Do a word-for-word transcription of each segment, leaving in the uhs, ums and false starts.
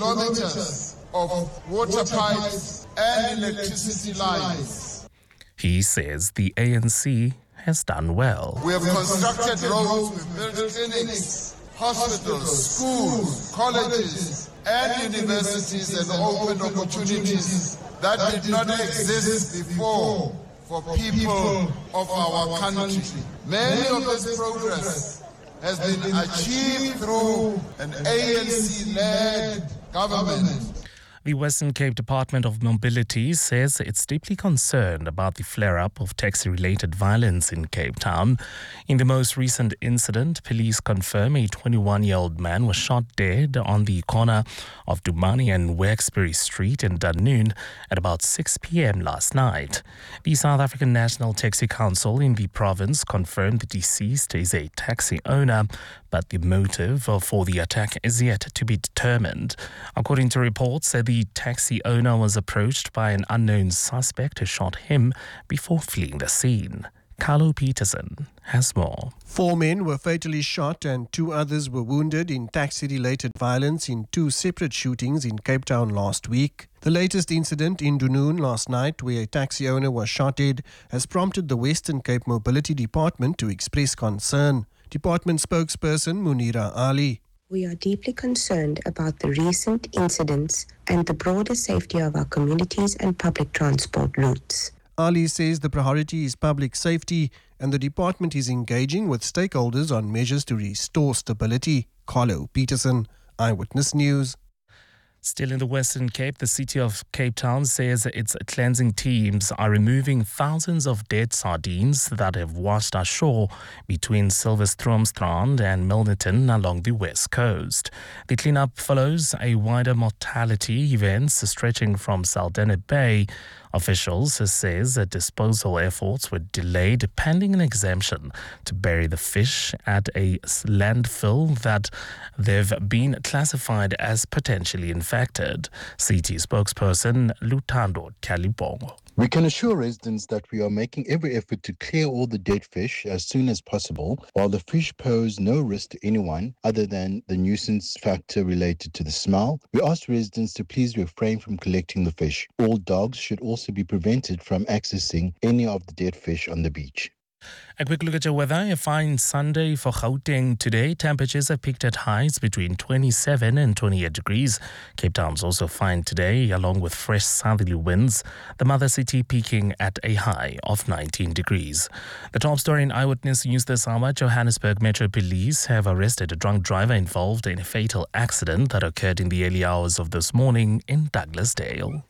kilometers of water pipes and electricity lines. He says the A N C has done well. We have constructed roads, we've built clinics, hospitals, schools, colleges, and universities, and opened opportunities that did not exist before for people of our country. Many of this progress has been achieved through an A N C-led government. The Western Cape Department of Mobility says it's deeply concerned about the flare-up of taxi-related violence in Cape Town. In the most recent incident, police confirm a twenty-one-year-old man was shot dead on the corner of Dumani and Wexbury Street in Dunoon at about six p.m. last night. The South African National Taxi Council in the province confirmed the deceased is a taxi owner, but the motive for the attack is yet to be determined. According to reports, the taxi owner was approached by an unknown suspect who shot him before fleeing the scene. Carlo Peterson has more. Four men were fatally shot and two others were wounded in taxi-related violence in two separate shootings in Cape Town last week. The latest incident in Dunoon last night, where a taxi owner was shot dead, has prompted the Western Cape Mobility Department to express concern. Department spokesperson Munira Ali. We are deeply concerned about the recent incidents and the broader safety of our communities and public transport routes. Ali says the priority is public safety and the department is engaging with stakeholders on measures to restore stability. Carlo Peterson, Eyewitness News. Still in the Western Cape, the city of Cape Town says its cleansing teams are removing thousands of dead sardines that have washed ashore between Silverstromstrand and Milnerton along the west coast. The cleanup follows a wider mortality event stretching from Saldanha Bay. Officials says that disposal efforts were delayed pending an exemption to bury the fish at a landfill that they've been classified as potentially infected. C T spokesperson Lutando Kalibongo. We can assure residents that we are making every effort to clear all the dead fish as soon as possible, while the fish pose no risk to anyone other than the nuisance factor related to the smell. We ask residents to please refrain from collecting the fish. All dogs should also be prevented from accessing any of the dead fish on the beach. A quick look at your weather. A fine Sunday for Gauteng today. Temperatures have peaked at highs between twenty-seven and twenty-eight degrees. Cape Town's also fine today, along with fresh southerly winds. The mother city peaking at a high of nineteen degrees. The top story in Eyewitness News this hour: Johannesburg Metro Police have arrested a drunk driver involved in a fatal accident that occurred in the early hours of this morning in Douglasdale.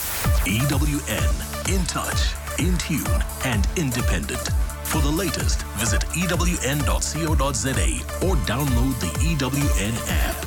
E W N, in touch, in tune, and independent. For the latest, visit E W N dot co dot za or download the E W N app.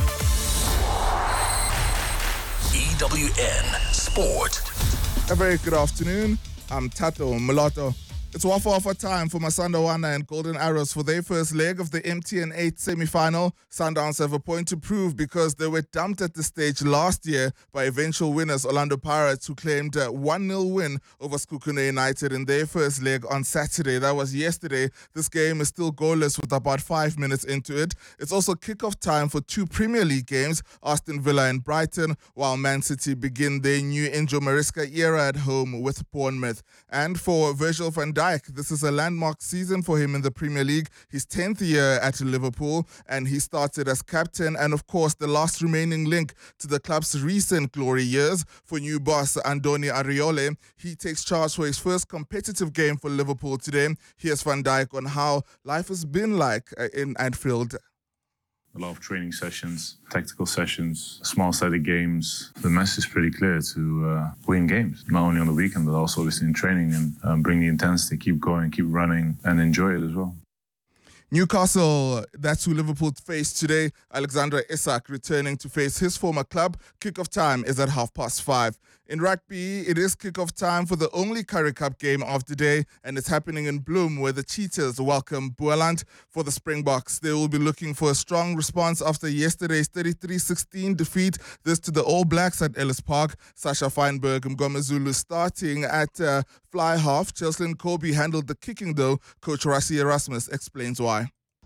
E W N Sport. A very good afternoon. I'm Tato Mulatto. It's Wafa Wafa time for Masandawana and Golden Arrows for their first leg of the M T N eight semi-final. Sundowns have a point to prove because they were dumped at the stage last year by eventual winners Orlando Pirates, who claimed a one nil win over Sekhukhune United in their first leg on Saturday. That was yesterday. This game is still goalless with about five minutes into it. It's also kick-off time for two Premier League games, Aston Villa and Brighton, while Man City begin their new Enzo Maresca era at home with Bournemouth. And for Virgil van Dijk, this is a landmark season for him in the Premier League, his tenth year at Liverpool, and he started as captain and, of course, the last remaining link to the club's recent glory years. For new boss Andoni Ariole, he takes charge for his first competitive game for Liverpool today. Here's Van Dijk on how life has been like in Anfield. A lot of training sessions, tactical sessions, small-sided games. The message is pretty clear to uh, win games, not only on the weekend, but also obviously in training, and um, bring the intensity, keep going, keep running, and enjoy it as well. Newcastle, that's who Liverpool faced today. Alexander Isak returning to face his former club. Kickoff time is at half past five. In rugby, it is kickoff time for the only Currie Cup game of the day, and it's happening in Bloem, where the Cheetahs welcome Boland. For the Springboks, they will be looking for a strong response after yesterday's thirty-three sixteen defeat. This to the All Blacks at Ellis Park. Sasha Feinberg and Mngomezulu starting at uh, fly half. Jocelyn Kobe handled the kicking though. Coach Rassie Erasmus explains why.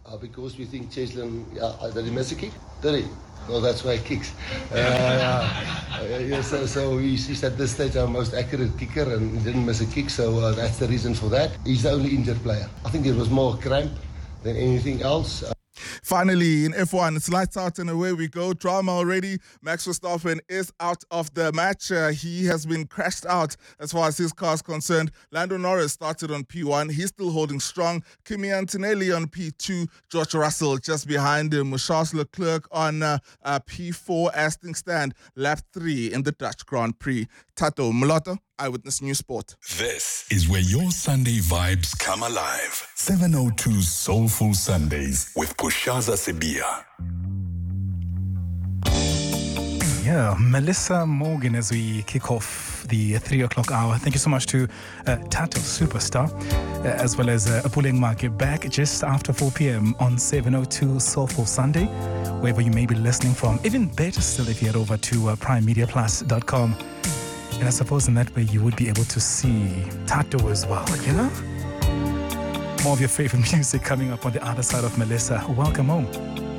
Uh, because we think Cheslin, uh, did he miss a kick? Did he? Well, that's why he kicks. Uh, uh, yeah, so so he's, he's at this stage our most accurate kicker and he didn't miss a kick, so uh, that's the reason for that. He's the only injured player. I think it was more cramp than anything else. Uh, Finally, in F one, it's lights out and away we go. Drama already. Max Verstappen is out of the match. Uh, he has been crashed out as far as his car is concerned. Lando Norris started on P one. He's still holding strong. Kimi Antonelli on P two. George Russell just behind him. Charles Leclerc on uh, uh, P four as things stand. Lap three in the Dutch Grand Prix. Tato Moloto, Eyewitness News Sport. This is where your Sunday vibes come alive. seven oh two Soulful Sundays with Kushaza Sibia. Yeah, Melissa Morgan as we kick off the three o'clock hour. Thank you so much to uh, Tato Superstar, uh, as well as uh, Apuleng Market back just after four p.m. on seven oh two Soulful Sunday, wherever you may be listening from. Even better still if you head over to uh, prime media plus dot com. And I suppose in that way you would be able to see Tato as well, you know? More of your favorite music coming up on the other side of Melissa. Welcome home.